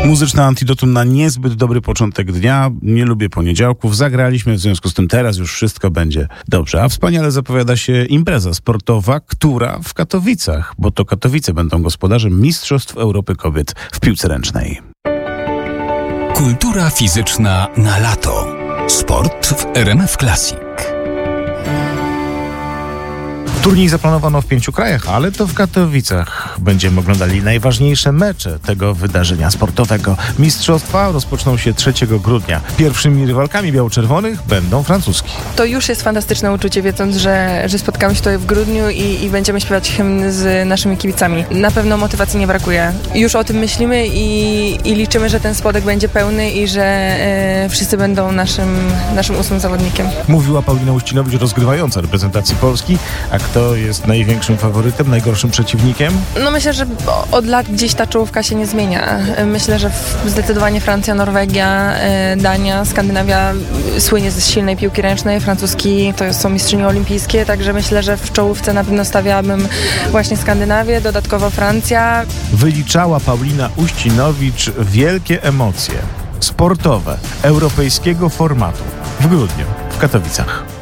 Muzyczne antidotum na niezbyt dobry początek dnia. Nie lubię poniedziałków. Zagraliśmy, w związku z tym teraz już wszystko będzie dobrze. A wspaniale zapowiada się impreza sportowa, która w Katowicach, bo to Katowice będą gospodarzem Mistrzostw Europy Kobiet w piłce ręcznej. Kultura fizyczna na lato. Sport w RMF Classic. Turniej zaplanowano w 5 krajach, ale to w Katowicach będziemy oglądali najważniejsze mecze tego wydarzenia sportowego. Mistrzostwa rozpoczną się 3 grudnia. Pierwszymi rywalkami biało-czerwonych będą francuski. To już jest fantastyczne uczucie, wiedząc, że spotkamy się tutaj w grudniu i będziemy śpiewać hymn z naszymi kibicami. Na pewno motywacji nie brakuje. Już o tym myślimy i liczymy, że ten spodek będzie pełny i że wszyscy będą naszym 8 zawodnikiem. Mówiła Paulina Uścinowicz, rozgrywająca reprezentacji Polski. A kto jest największym faworytem, najgorszym przeciwnikiem? No myślę, że od lat gdzieś ta czołówka się nie zmienia. Myślę, że zdecydowanie Francja, Norwegia, Dania, Skandynawia słynie ze silnej piłki ręcznej. Francuski to są mistrzynie olimpijskie, także myślę, że w czołówce na pewno stawiałabym właśnie Skandynawię, dodatkowo Francja. Wyliczała Paulina Uścinowicz wielkie emocje sportowe europejskiego formatu w grudniu w Katowicach.